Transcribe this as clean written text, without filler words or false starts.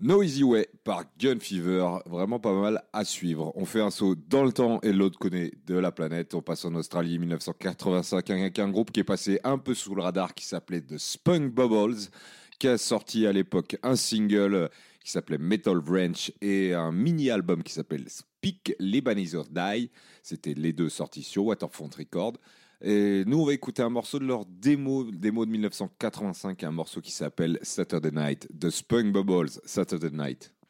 No Easy Way par Gun Fever, vraiment pas mal à suivre. On fait un saut dans le temps et l'autre côté de la planète. On passe en Australie 1985 avec un groupe qui est passé un peu sous le radar qui s'appelait The Spunk Bubbles, qui a sorti à l'époque un single qui s'appelait Metal Wrench et un mini-album qui s'appelle Speak Lebanese or Die. C'était les deux sortis sur Waterfront Records. Et nous, on va écouter un morceau de leur démo de 1985, un morceau qui s'appelle Saturday Night, The Spunk Bubbles, Saturday Night.